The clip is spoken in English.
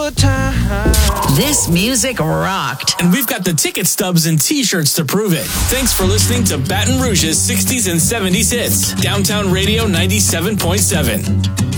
good time. This music rocked. And we've got the ticket stubs and t-shirts to prove it. Thanks for listening to Baton Rouge's 60s and 70s hits. Downtown Radio 97.7.